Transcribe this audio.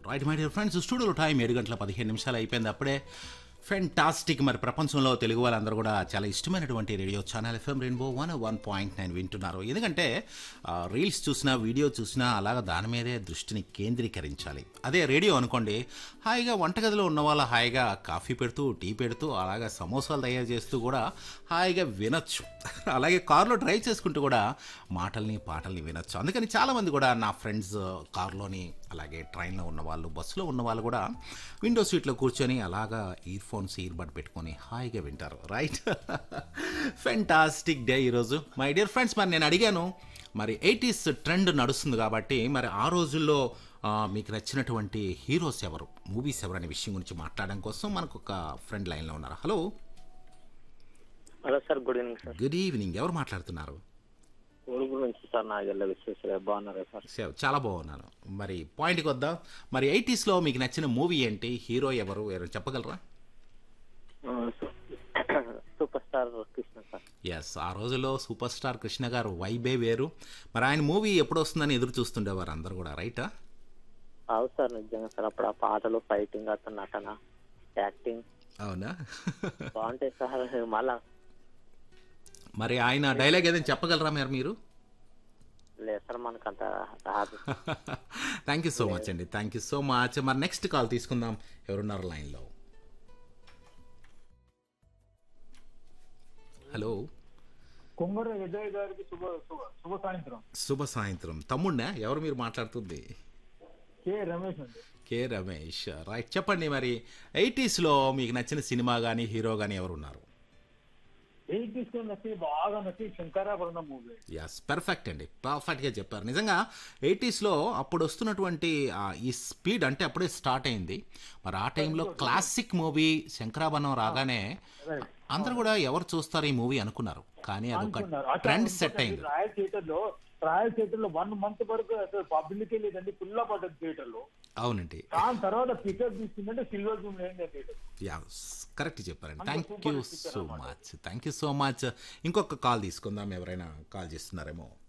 Right my dear friends, స్టూడియోలో time 7 గంటల 15 నిమిషాలు అయిపోయింది అప్పుడే. ఫెంటాస్టిక్. మరి ప్రపంచంలో తెలుగు వాళ్ళందరూ కూడా చాలా ఇష్టమైనటువంటి రేడియో ఛానల్ ఎఫ్ఎం రెయిన్బో 101.9 వింటున్నారు. ఎందుకంటే రీల్స్ చూసినా వీడియో చూసినా అలాగ దాని మీదే దృష్టిని కేంద్రీకరించాలి. అదే రేడియో అనుకోండి, హాయిగా వంటగదిలో ఉన్న వాళ్ళ హాయిగా కాఫీ పెడుతూ టీ పెడుతూ అలాగా సమోసాలు తయారు చేస్తూ కూడా హాయిగా వినొచ్చు. అలాగే కారులో డ్రైవ్ చేసుకుంటూ కూడా పాటల్ని వినొచ్చు. అందుకని చాలామంది కూడా నా ఫ్రెండ్స్ కారులోని, అలాగే ట్రైన్లో ఉన్నవాళ్ళు, బస్సులో ఉన్నవాళ్ళు కూడా విండో సీట్లో కూర్చొని అలాగా ఇయర్ బడ్ పెట్టుకొని హాయిగా వింటారు. రైట్. ఫెంటాస్టిక్ డే ఈరోజు మై డియర్ ఫ్రెండ్స్. మరి నేను అడిగాను, మరి 80s ట్రెండ్ నడుస్తుంది కాబట్టి మరి ఆ రోజుల్లో మీకు నచ్చినటువంటి హీరోస్ ఎవరు, మూవీస్ ఎవరు అనే విషయం గురించి మాట్లాడడం కోసం మనకు ఒక ఫ్రెండ్ లైన్లో ఉన్నారు. Hello hello sir, good evening sir. Good evening. ఎవరు మాట్లాడుతున్నారు? ఊరు నుంచి సార్, నాగెళ్ళ విశ్వేశ్వరయ్య. బాగున్నారా సార్? చాలా బాగున్నాను. మరి పాయింట్కి వద్దాం. మరి 80sలో మీకు నచ్చిన మూవీ ఏంటి, హీరో ఎవరు చెప్పగలరా? Super star Krishna sir. Yes, ఆ రోజుల్లో సూపర్ స్టార్ కృష్ణ గారు వైబే వేరు. మరి ఆయన మూవీ ఎప్పుడు వస్తుందని ఎదురు చూస్తుండేవారు అందరు కూడా, రైటా? అవును సార్, నిజంగా సార్. అప్పుడు ఆ పాటలు, ఫైటింగ్, అతను నటన, యాక్టింగ్ అవునా? బాగుంటాయి సార్. మళ్ళా మరి ఆయన డైలాగ్ ఏదైనా చెప్పగలరా మీరు? లేదు సార్, మనకంత రాదు. థ్యాంక్ యూ సో మచ్ అండి, థ్యాంక్ యూ సో మచ్. మరి నెక్స్ట్ కాల్ తీసుకుందాం. ఎవరున్నారు లైన్లో? హలో. కొంగర విజయ్ గారికి శుభ సాయంత్రం. శుభ సాయంత్రం. తమ్ముడినా ఎవరు మీరు మాట్లాడుతుంది? కే రమేష్ అండి. కే రమేష్. రైట్, చెప్పండి. మరి 80sలో మీకు నచ్చిన సినిమా కానీ హీరో కానీ ఎవరున్నారు? 80s నచ్చి బాగా నచ్చి శంకరాభరణం మూవీ. ఎస్, పర్ఫెక్ట్ అండి, పర్ఫెక్ట్గా చెప్పారు. నిజంగా 80sలో అప్పుడు వస్తున్నటువంటి ఈ స్పీడ్ అంటే అప్పుడే స్టార్ట్ అయింది. మరి ఆ టైంలో క్లాసిక్ మూవీ శంకరాభరణం రాగానే అందరూ కూడా ఎవరు చూస్తారు ఈ మూవీ అనుకున్నారు. కానీ అదొక ట్రెండ్ సెట్ అయింది. ట్రయల్ థియేటర్ లో 1 month వరకు అసలు పబ్లిక్ లేదండి, ఫుల్ పడ్డది థియేటర్ లో. అవునండి. దాని తర్వాత pickup తీసుకుందంటే silver Zoom theatre. Correct చెప్పారండి. Thank you so much. ఇంకొక కాల్ తీసుకుందాం. ఎవరైనా కాల్ చేస్తున్నారేమో.